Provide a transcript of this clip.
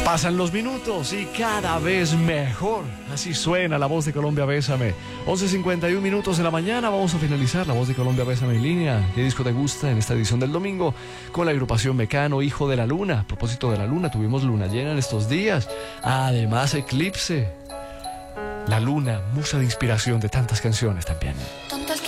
Pasan los minutos y cada vez mejor. Así suena La Voz de Colombia, Bésame. 11:51 minutos de la mañana. Vamos a finalizar La Voz de Colombia, Bésame en línea. ¿Qué disco te gusta en esta edición del domingo? Con la agrupación Mecano, Hijo de la Luna. A propósito de la luna, tuvimos luna llena en estos días. Además, eclipse. La luna, musa de inspiración de tantas canciones también.